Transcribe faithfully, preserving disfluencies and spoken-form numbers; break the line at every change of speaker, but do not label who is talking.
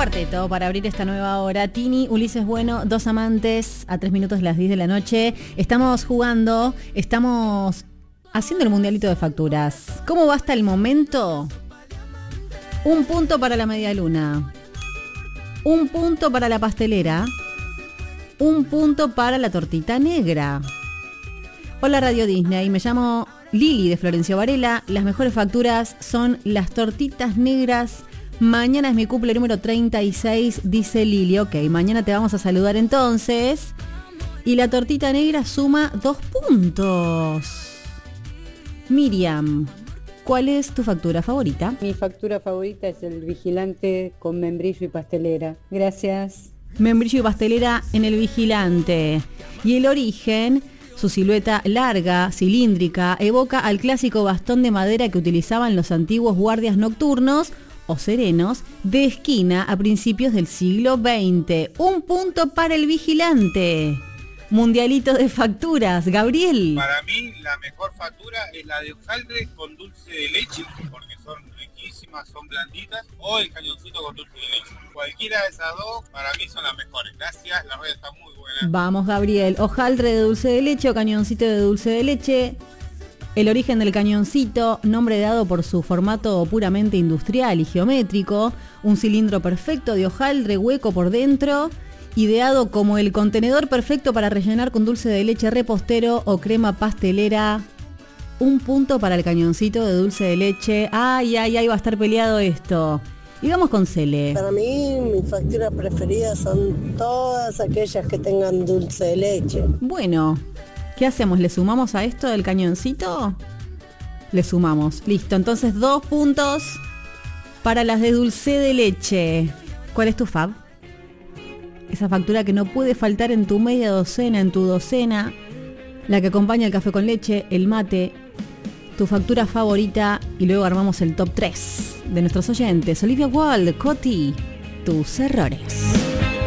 Cuarteto para abrir esta nueva hora. Tini, Ulises Bueno, dos amantes a tres minutos de las diez de la noche. Estamos jugando, estamos haciendo el mundialito de facturas. ¿Cómo va hasta el momento? Un punto para la media luna. Un punto para la pastelera. Un punto para la tortita negra. Hola Radio Disney, me llamo Lili de Florencio Varela. Las mejores facturas son las tortitas negras. Mañana es mi cumple número treinta y seis, dice Lili. Ok, mañana te vamos a saludar entonces. Y la tortita negra suma dos puntos. Miriam, ¿cuál es tu factura favorita?
Mi factura favorita es el Vigilante con membrillo y pastelera. Gracias.
Membrillo y pastelera en el Vigilante. Y el origen, su silueta larga, cilíndrica, evoca al clásico bastón de madera que utilizaban los antiguos guardias nocturnos o serenos de esquina a principios del siglo veinte. Un punto para el Vigilante. Mundialito de facturas. Gabriel.
Para mí la mejor factura es la de hojaldre con dulce de leche, porque son riquísimas, son blanditas, o el cañoncito con dulce de leche. Cualquiera de esas dos para mí son las mejores. Gracias, la red está muy buena.
Vamos, Gabriel. Hojaldre de dulce de leche o cañoncito de dulce de leche. El origen del cañoncito, nombre dado por su formato puramente industrial y geométrico, un cilindro perfecto de hojaldre hueco por dentro, ideado como el contenedor perfecto para rellenar con dulce de leche repostero o crema pastelera. Un punto para el cañoncito de dulce de leche. Ay, ay, ay, va a estar peleado esto. Y vamos con Cele.
Para mí, mis facturas preferidas son todas aquellas que tengan dulce de leche.
Bueno, ¿qué hacemos? ¿Le sumamos a esto del cañoncito? Le sumamos. Listo, entonces dos puntos para las de dulce de leche. ¿Cuál es tu fab? Esa factura que no puede faltar en tu media docena, en tu docena. La que acompaña el café con leche, el mate. Tu factura favorita. Y luego armamos el top tres de nuestros oyentes. Olivia Wilde, Coti, tus errores.